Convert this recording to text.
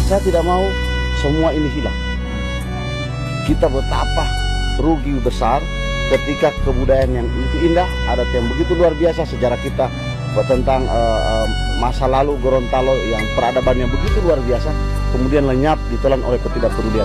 Saya tidak mau semua ini hilang. Kita betapa rugi besar ketika kebudayaan yang itu indah, adat yang begitu luar biasa, sejarah kita tentang masa lalu Gorontalo yang peradaban yang begitu luar biasa, kemudian lenyap ditelan oleh ketidakpedulian